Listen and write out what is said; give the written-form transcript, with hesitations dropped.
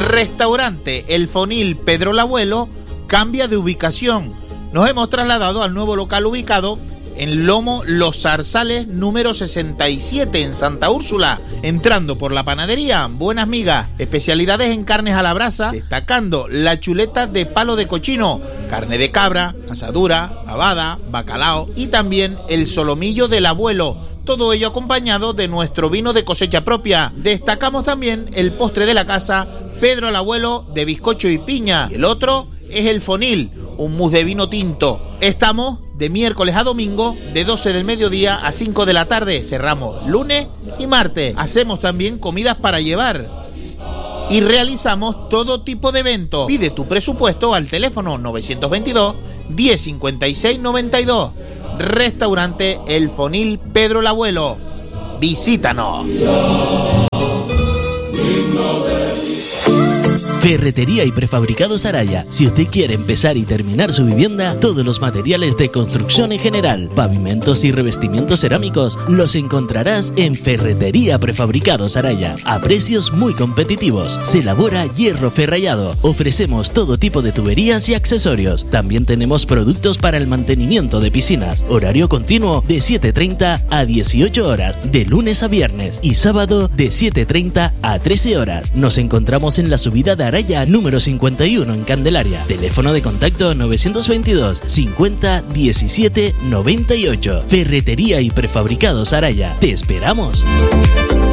Restaurante El Fonil Pedro el Abuelo cambia de ubicación. Nos hemos trasladado al nuevo local ubicado en Lomo Los Zarzales número 67 en Santa Úrsula, entrando por la panadería Buenas Migas. Especialidades en carnes a la brasa, destacando la chuleta de palo de cochino, carne de cabra, asadura, babada, bacalao y también el solomillo del abuelo. Todo ello acompañado de nuestro vino de cosecha propia. Destacamos también el postre de la casa, Pedro el Abuelo, de bizcocho y piña. Y el otro es el Fonil, un mousse de vino tinto. Estamos de miércoles a domingo, de 12 del mediodía a 5 de la tarde. Cerramos lunes y martes. Hacemos también comidas para llevar y realizamos todo tipo de eventos. Pide tu presupuesto al teléfono 922 1056 92. Restaurante El Fonil Pedro el Abuelo. Visítanos. Ferretería y Prefabricados Araya. Si usted quiere empezar y terminar su vivienda, todos los materiales de construcción en general, pavimentos y revestimientos cerámicos, los encontrarás en Ferretería Prefabricados Araya. A precios muy competitivos. Se elabora hierro ferrallado. Ofrecemos todo tipo de tuberías y accesorios. También tenemos productos para el mantenimiento de piscinas. Horario continuo de 7:30 a 18 horas, de lunes a viernes, y sábado de 7:30 a 13 horas. Nos encontramos en la subida de Araya número 51 en Candelaria. Teléfono de contacto 922 50 17 98. Ferretería y Prefabricados Araya. ¡Te esperamos!